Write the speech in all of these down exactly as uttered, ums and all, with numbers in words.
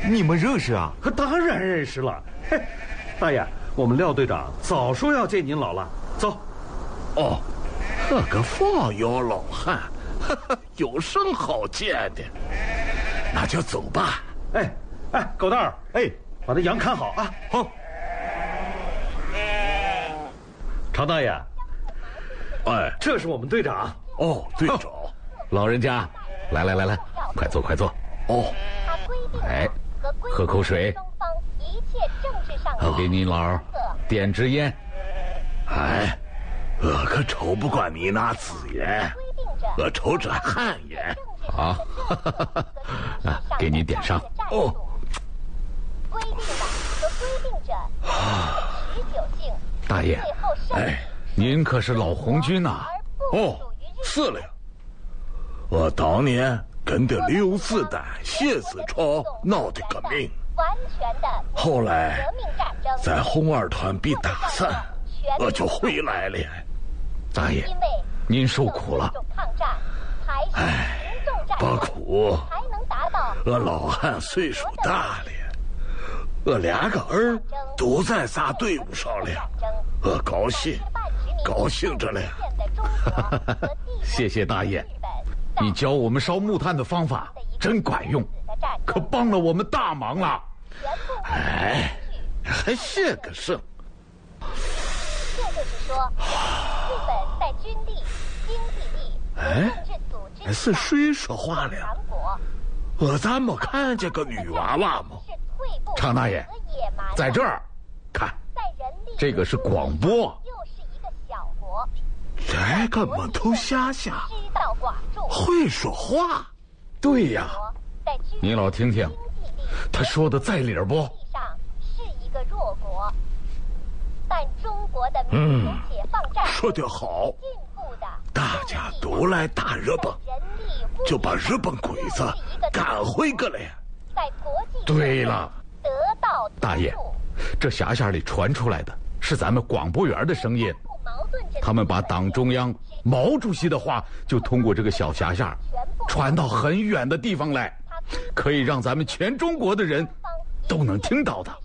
你们认识啊？ 当然认识了。嘿，大爷，我们廖队长早说要见您老了。走。 哦，这个放羊老汉，哈哈，有甚好见的？那就走吧。 哎哎，狗蛋儿，哎，把这羊看好啊。 好。 常大爷， 哎， 这是我们队长。 哦，队长， 老人家，来来来来，快坐快坐。 哦， 哎，喝口水。我给您老点支烟。 哎，我可抽不惯你那纸烟，我抽着旱烟。 好，啊，给您点上。 哦。 规定的和规定着持久性。 大爷， 哎， 您可是老红军呐、啊？ 哦，是了。我当年跟着刘四丹、谢思超闹的革命，后来在红二团被打散，我就回来了。 大爷，您受苦了。 哎，不苦，我老汉岁数大了，我两个儿都在咱队伍上了，我高兴，高兴着了。 谢谢大爷，你教我们烧木炭的方法真管用，可帮了我们大忙了。 哎，还谢个甚？ 这就是说，日本在军力、经济力和政治组织是谁说话了？我咱没看见个女娃娃吗？ 常大爷，在这儿看，这个是广播。 这个木头虾虾会说话？ 对呀，您老听听，他说的在理儿不？ 是一个弱国，但中国的民族解放战争说得好，大家都来打日本，就把日本鬼子赶回个来。 对了，大爷，这匣匣里传出来的是咱们广播员的声音，他们把党中央毛主席的话就通过这个小匣匣传到很远的地方来，可以让咱们全中国的人都能听到的。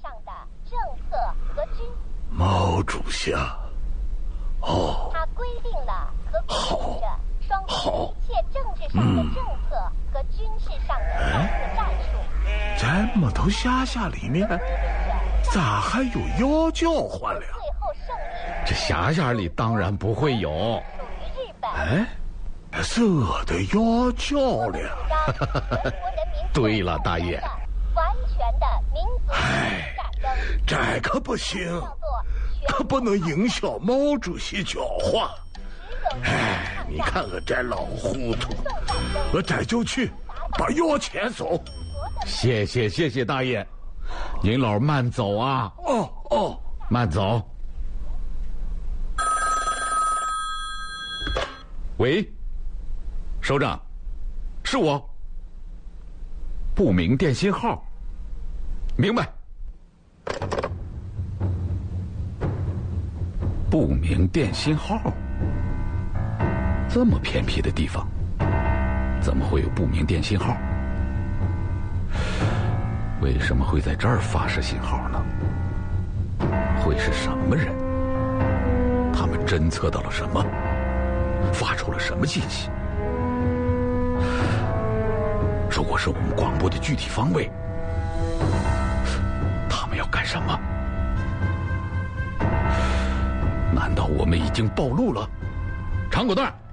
毛主席啊，哦， 他规定了和规定着双方一切政治上的政策和军事上的战略战术。 在木头匣匣里面，咋还有妖叫唤了？ 这匣匣里当然不会有。 哎，是我的妖叫了。 对了，大爷。 完全的民族哎，这可不行，可不能影响毛主席讲话。哎，你看我这老糊涂，我这就去把药钱走。 谢谢谢谢大爷，您老慢走啊。 哦哦， 慢走。喂，首长，是我。不明电信号。明白。不明电信号，这么偏僻的地方，怎么会有不明电信号？为什么会在这儿发射信号呢？会是什么人？他们侦测到了什么？发出了什么信息？如果是我们广播的具体方位，他们要干什么？难道我们已经暴露了？长果段，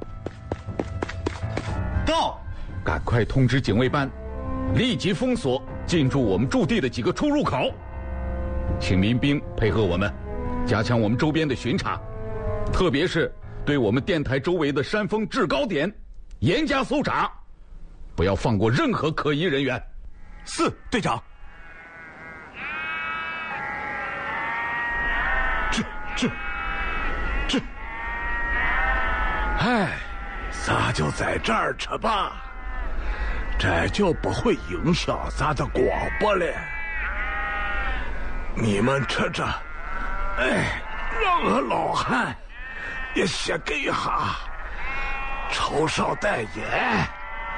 到， 赶快通知警卫班，立即封锁进驻我们驻地的几个出入口，请民兵配合我们，加强我们周边的巡查，特别是对我们电台周围的山峰制高点严加搜查，不要放过任何可疑人员。 是，队长。 这这这，哎，咱就在这儿吃吧，这就不会影响咱的广播了。你们吃着，哎，让我老汉也先给一下，抽上袋烟。